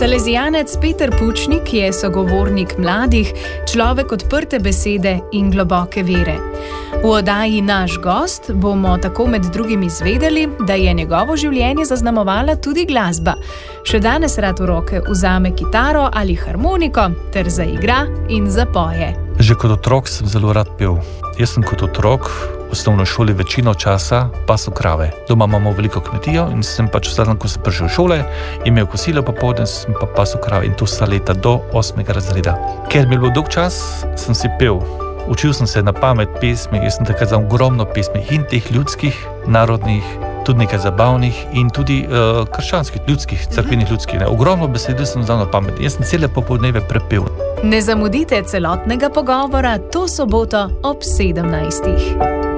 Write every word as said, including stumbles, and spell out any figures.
Salezijanec Peter Pučnik je sogovornik mladih, človek odprte besede in globoke vere. V oddaji Naš gost bomo tako med drugim izvedeli, da je njegovo življenje zaznamovala tudi glasba. Še danes rad v roke vzame kitaro ali harmoniko ter zaigra in zapoje. Že kot otrok sem zelo rad pel. Jaz sem kot otrok v osnovni šoli večino časa pasel krave. Doma imamo veliko kmetijo in sem pač vsem, ko sem prišel v šole, imel kosilo popoldne, sem pa pasel krave in to sta leta do osmega razreda. Ker mi je bilo dolg čas, sem si pel. Učil sem se na pamet pesmi, jaz sem takrat znal ogromno pesmi in teh ljudskih, narodnih, tudi nekaj zabavnih in tudi uh, krščanskih, ljudskih, cerkvenih ljudskih. Ne. Ogromno besedil sem znal na pamet. Jaz sem cele popoldneve prepel. Ne zamudite celotnega pogovora to soboto ob sedemnajstih.